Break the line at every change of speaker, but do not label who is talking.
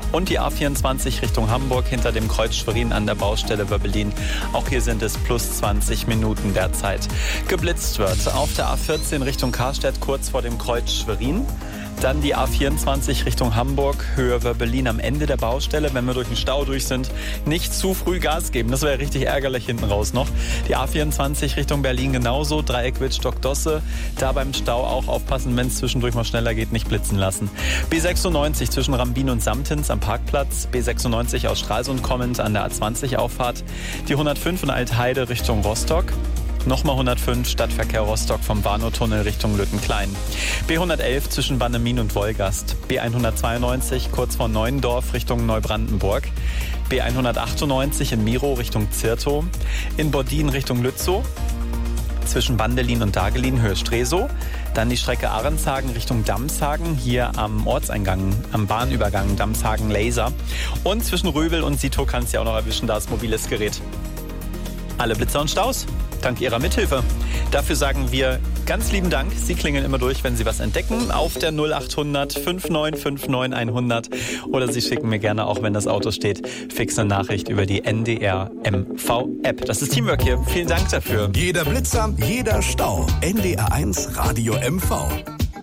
Und die A24 Richtung Hamburg hinter dem Kreuz Schwerin an der Baustelle Wöbbelin. Auch hier sind es plus 20 Minuten derzeit. Geblitzt wird auf der A14 Richtung Karstedt kurz vor dem Kreuz Schwerin. Dann die A24 Richtung Hamburg, Höhe Wöbbelin am Ende der Baustelle. Wenn wir durch den Stau durch sind, nicht zu früh Gas geben. Das wäre richtig ärgerlich hinten raus noch. Die A24 Richtung Berlin genauso, Dreieck Wittstock-Dosse. Da beim Stau auch aufpassen, wenn es zwischendurch mal schneller geht, nicht blitzen lassen. B96 zwischen Rambin und Samtens am Parkplatz. B96 aus Stralsund kommend an der A20 Auffahrt. Die 105 in Altheide Richtung Rostock. Nochmal 105 Stadtverkehr Rostock vom Warnow-Tunnel Richtung Lüttenklein. B111 zwischen Bannemin und Wolgast. B192 kurz vor Neuendorf Richtung Neubrandenburg. B198 in Miro Richtung Zirtow. In Bordin Richtung Lützow. Zwischen Bandelin und Dagelin Höhe Stresow. Dann die Strecke Ahrenshagen Richtung Damshagen, hier am Ortseingang, am Bahnübergang Damshagen-Laser. Und zwischen Röbel und Sito kann es ja auch noch erwischen, da ist mobiles Gerät. Alle Blitzer und Staus, dank Ihrer Mithilfe. Dafür sagen wir ganz lieben Dank. Sie klingeln immer durch, wenn Sie was entdecken, auf der 0800 5959 100. Oder Sie schicken mir gerne, auch wenn das Auto steht, fix eine Nachricht über die NDR MV App. Das ist Teamwork hier. Vielen Dank dafür.
Jeder Blitzer, jeder Stau. NDR 1 Radio MV.